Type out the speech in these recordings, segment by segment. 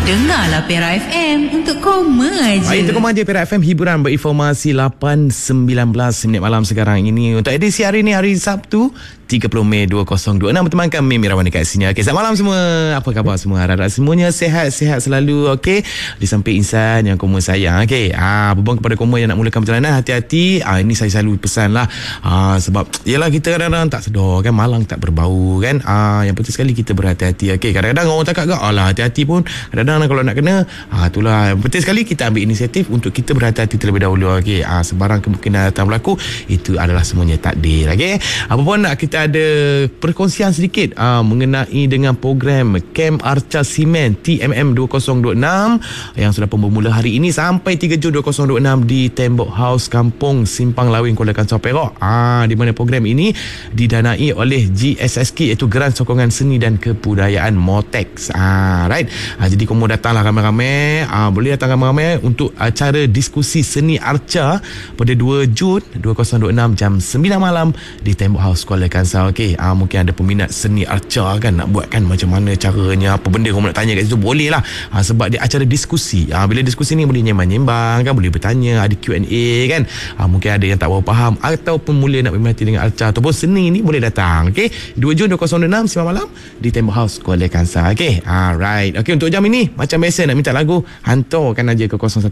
Dengarlah Perak FM untuk koma je. Baik, itu koma je Perak FM, hiburan berinformasi 8.19 minit malam sekarang ini. Untuk edisi hari ini, hari Sabtu 30 Mei 2026, berteman kami Mirawan dekat sini. Okey, selamat malam semua. Apa khabar semua? Harap semuanya sihat-sihat selalu. Okey, di samping insan yang koma sayang. Okey, berbang kepada koma yang nak mulakan perjalanan, hati-hati. Ini saya selalu pesan lah. Sebab yalah, kita kadang-kadang tak sedar kan, malang tak berbau kan. Yang penting sekali kita berhati-hati. Okey, kadang-kadang orang cakap kan, alah hati-hati pun kadang-kadang kalau nak kena, itulah penting sekali kita ambil inisiatif untuk kita berhati-hati terlebih dahulu. Okey, sebarang kemungkinan datang berlaku, itu adalah semuanya takdir. Okey, apa pun nak kita ada perkongsian sedikit mengenai dengan program Kem Arca Simen TMM 2026 yang sudah pun bermula hari ini sampai 3 Jun 2026 di Tembok House Kampung Simpang Lawing, Kuala Kangsar, Perak. Di mana program ini didanai oleh GSSK, iaitu Geran Sokongan Seni dan Kebudayaan Motex. Right. Jadi kamu datanglah ramai-ramai, boleh datang ramai-ramai untuk acara diskusi seni arca pada 2 Jun 2026 jam 9 malam di Tembok House Kuala Kangsar. Okey, mungkin ada peminat seni arca kan, nak buat kan macam mana caranya, apa benda kamu nak tanya kat situ, boleh lah. Sebab dia acara diskusi. Bila diskusi ni boleh nyembang-nyembang kan, boleh bertanya, ada Q&A kan. Mungkin ada yang tak berapa faham ataupun mula nak berminati dengan arca ataupun seni ni, boleh datang. Okey, 2 Jun 2026 9 malam di Tembok House Kuala Kangsar. Okey, right. Okey, untuk jam ini macam biasa nak minta lagu, hantarkan aja ke 010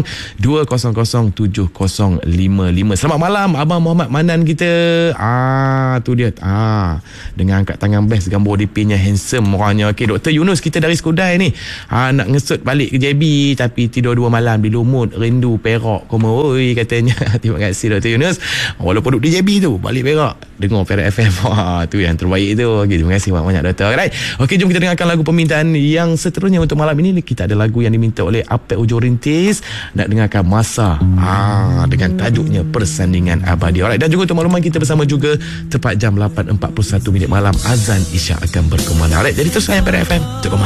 200 7055. Selamat malam Abang Muhammad Manan kita. Tu dia. Dengan angkat tangan best, gambar DP-nya handsome orangnya. Okey, Dr. Yunus kita dari Skudai ni. Nak ngesut balik ke JB tapi tidur 2 malam di Lumut, rindu Perak koma oi katanya. Terima kasih Dr. Yunus. Walaupun duduk di JB tu, balik Perak dengar Perak FM. Tu yang terbaik tu. Okey, terima kasih banyak-banyak Dr. Right. Okey, jom kita dengarkan lagu permintaan yang seterusnya untuk malam ini. Kita ada lagu yang diminta oleh Apek Ujo Rintis, nak dengarkan Masa dengan tajuknya Persandingan Abadi. Alright, dan juga untuk makluman kita bersama juga tepat jam 8.41 minit malam azan Isyak akan berkumandang. Alright, jadi terus saya Perak FM.